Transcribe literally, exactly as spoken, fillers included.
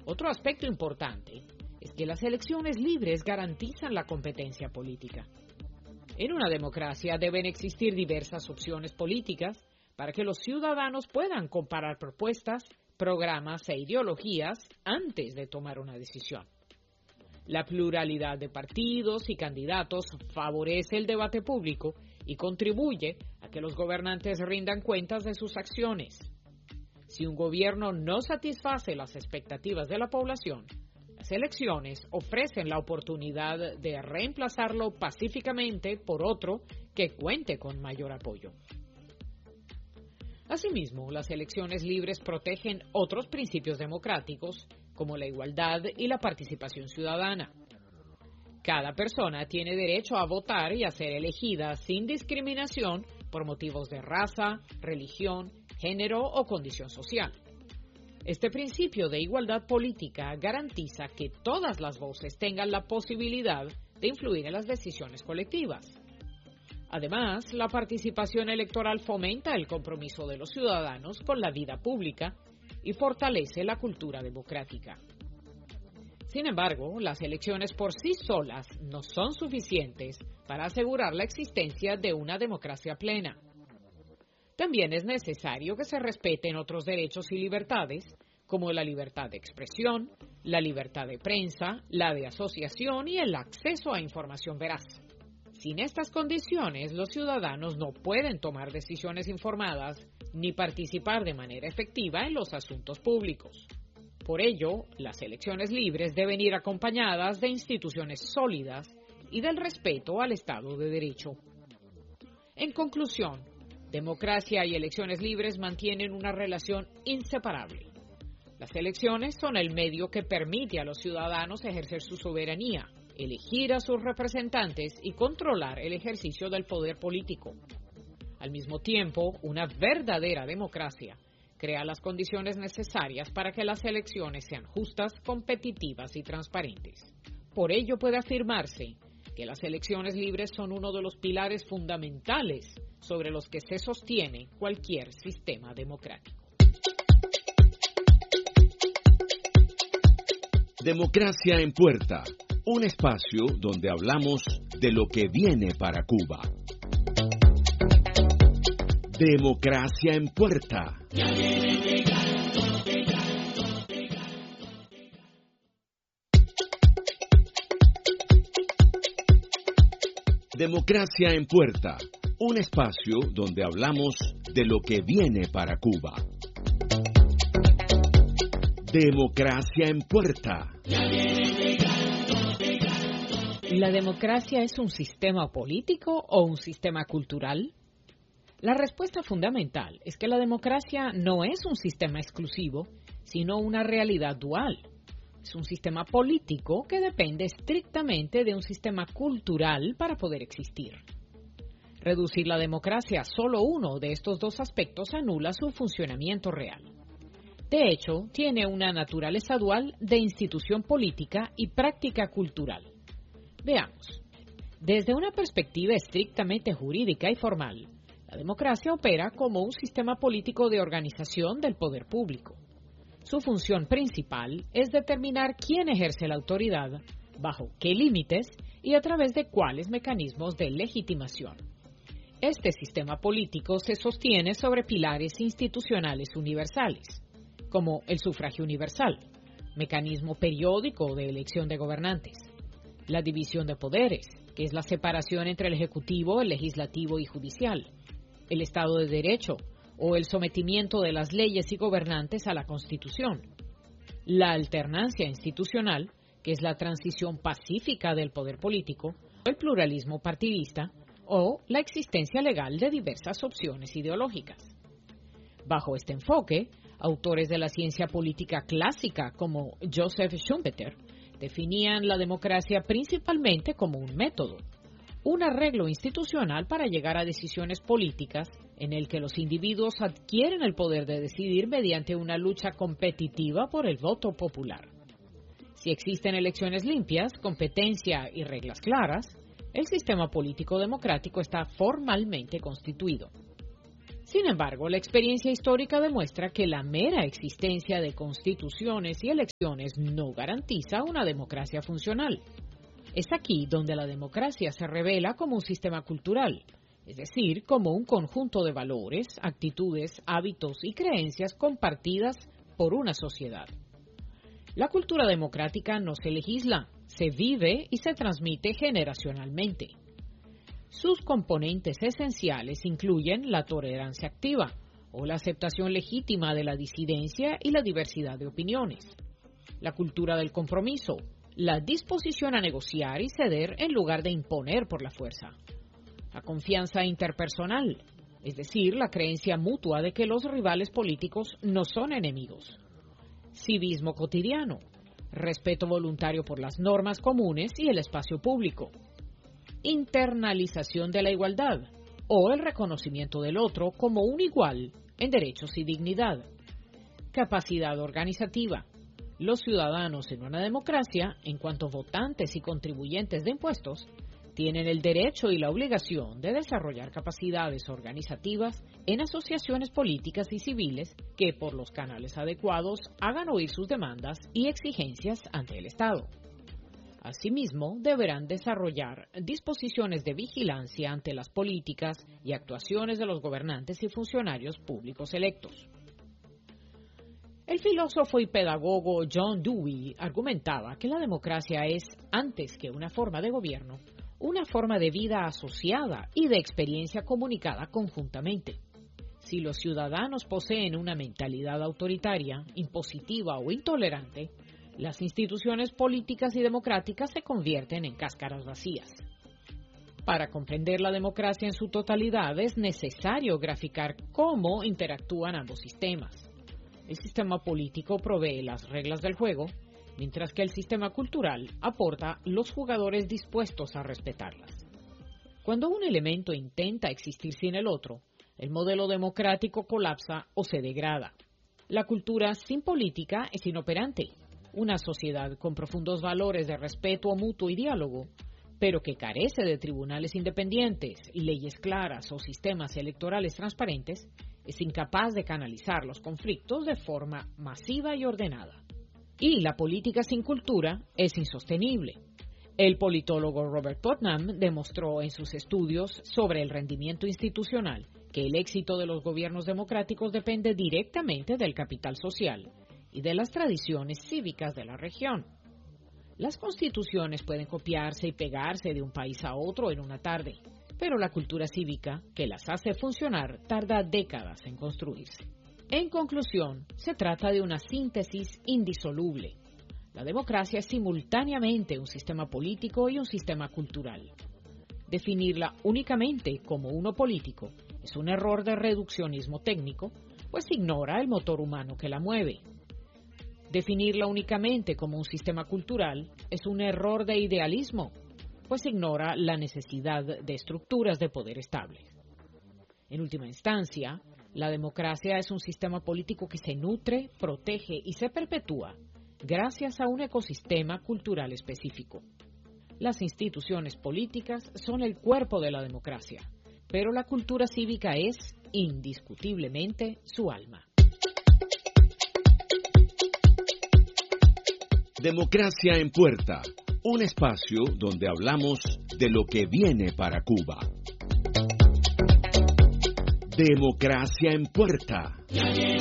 Otro aspecto importante es que las elecciones libres garantizan la competencia política. En una democracia deben existir diversas opciones políticas para que los ciudadanos puedan comparar propuestas, programas e ideologías antes de tomar una decisión. La pluralidad de partidos y candidatos favorece el debate público y contribuye a que los gobernantes rindan cuentas de sus acciones. Si un gobierno no satisface las expectativas de la población, las elecciones ofrecen la oportunidad de reemplazarlo pacíficamente por otro que cuente con mayor apoyo. Asimismo, las elecciones libres protegen otros principios democráticos, como la igualdad y la participación ciudadana. Cada persona tiene derecho a votar y a ser elegida sin discriminación por motivos de raza, religión, género o condición social. Este principio de igualdad política garantiza que todas las voces tengan la posibilidad de influir en las decisiones colectivas. Además, la participación electoral fomenta el compromiso de los ciudadanos con la vida pública y fortalece la cultura democrática. Sin embargo, las elecciones por sí solas no son suficientes para asegurar la existencia de una democracia plena. También es necesario que se respeten otros derechos y libertades, como la libertad de expresión, la libertad de prensa, la de asociación y el acceso a información veraz. Sin estas condiciones, los ciudadanos no pueden tomar decisiones informadas ni participar de manera efectiva en los asuntos públicos. Por ello, las elecciones libres deben ir acompañadas de instituciones sólidas y del respeto al Estado de Derecho. En conclusión, democracia y elecciones libres mantienen una relación inseparable. Las elecciones son el medio que permite a los ciudadanos ejercer su soberanía, elegir a sus representantes y controlar el ejercicio del poder político. Al mismo tiempo, una verdadera democracia crea las condiciones necesarias para que las elecciones sean justas, competitivas y transparentes. Por ello puede afirmarse que las elecciones libres son uno de los pilares fundamentales sobre los que se sostiene cualquier sistema democrático. Democracia en Puerta, un espacio donde hablamos de lo que viene para Cuba. Democracia en Puerta. Democracia en Puerta, un espacio donde hablamos de lo que viene para Cuba. Democracia en Puerta. ¿La democracia es un sistema político o un sistema cultural? La respuesta fundamental es que la democracia no es un sistema exclusivo, sino una realidad dual. Es un sistema político que depende estrictamente de un sistema cultural para poder existir. Reducir la democracia a solo uno de estos dos aspectos anula su funcionamiento real. De hecho, tiene una naturaleza dual de institución política y práctica cultural. Veamos. Desde una perspectiva estrictamente jurídica y formal, la democracia opera como un sistema político de organización del poder público. Su función principal es determinar quién ejerce la autoridad, bajo qué límites y a través de cuáles mecanismos de legitimación. Este sistema político se sostiene sobre pilares institucionales universales, como el sufragio universal, mecanismo periódico de elección de gobernantes, la división de poderes, que es la separación entre el ejecutivo, el legislativo y judicial, el Estado de Derecho, o el sometimiento de las leyes y gobernantes a la Constitución, la alternancia institucional, que es la transición pacífica del poder político, el pluralismo partidista, o la existencia legal de diversas opciones ideológicas. Bajo este enfoque, autores de la ciencia política clásica como Joseph Schumpeter definían la democracia principalmente como un método, un arreglo institucional para llegar a decisiones políticas en el que los individuos adquieren el poder de decidir mediante una lucha competitiva por el voto popular. Si existen elecciones limpias, competencia y reglas claras, el sistema político democrático está formalmente constituido. Sin embargo, la experiencia histórica demuestra que la mera existencia de constituciones y elecciones no garantiza una democracia funcional. Es aquí donde la democracia se revela como un sistema cultural, es decir, como un conjunto de valores, actitudes, hábitos y creencias compartidas por una sociedad. La cultura democrática no se legisla, se vive y se transmite generacionalmente. Sus componentes esenciales incluyen la tolerancia activa, o la aceptación legítima de la disidencia y la diversidad de opiniones, la cultura del compromiso, la disposición a negociar y ceder en lugar de imponer por la fuerza, la confianza interpersonal, es decir, la creencia mutua de que los rivales políticos no son enemigos, civismo cotidiano, respeto voluntario por las normas comunes y el espacio público, internalización de la igualdad o el reconocimiento del otro como un igual en derechos y dignidad, capacidad organizativa. Los ciudadanos en una democracia, en cuanto votantes y contribuyentes de impuestos, tienen el derecho y la obligación de desarrollar capacidades organizativas en asociaciones políticas y civiles que, por los canales adecuados, hagan oír sus demandas y exigencias ante el Estado. Asimismo, deberán desarrollar disposiciones de vigilancia ante las políticas y actuaciones de los gobernantes y funcionarios públicos electos. El filósofo y pedagogo John Dewey argumentaba que la democracia es, antes que una forma de gobierno, una forma de vida asociada y de experiencia comunicada conjuntamente. Si los ciudadanos poseen una mentalidad autoritaria, impositiva o intolerante, las instituciones políticas y democráticas se convierten en cáscaras vacías. Para comprender la democracia en su totalidad es necesario graficar cómo interactúan ambos sistemas. El sistema político provee las reglas del juego, mientras que el sistema cultural aporta los jugadores dispuestos a respetarlas. Cuando un elemento intenta existir sin el otro, el modelo democrático colapsa o se degrada. La cultura sin política es inoperante. Una sociedad con profundos valores de respeto mutuo y diálogo, pero que carece de tribunales independientes, leyes claras o sistemas electorales transparentes, es incapaz de canalizar los conflictos de forma masiva y ordenada. Y la política sin cultura es insostenible. El politólogo Robert Putnam demostró en sus estudios sobre el rendimiento institucional que el éxito de los gobiernos democráticos depende directamente del capital social y de las tradiciones cívicas de la región. Las constituciones pueden copiarse y pegarse de un país a otro en una tarde, pero la cultura cívica que las hace funcionar tarda décadas en construirse. En conclusión, se trata de una síntesis indisoluble. La democracia es simultáneamente un sistema político y un sistema cultural. Definirla únicamente como uno político es un error de reduccionismo técnico, pues ignora el motor humano que la mueve. Definirla únicamente como un sistema cultural es un error de idealismo, pues ignora la necesidad de estructuras de poder estables. En última instancia, la democracia es un sistema político que se nutre, protege y se perpetúa gracias a un ecosistema cultural específico. Las instituciones políticas son el cuerpo de la democracia, pero la cultura cívica es, indiscutiblemente, su alma. Democracia en Puerta, un espacio donde hablamos de lo que viene para Cuba. Democracia en Puerta.